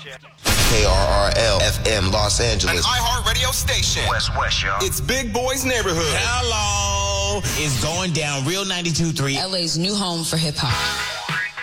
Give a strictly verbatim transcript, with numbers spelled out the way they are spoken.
K R R L F M Los Angeles. An iHeart radio station. West West, y'all. It's Big Boy's Neighborhood. Hello. It's going down. Real ninety-two point three. L A's new home for hip hop.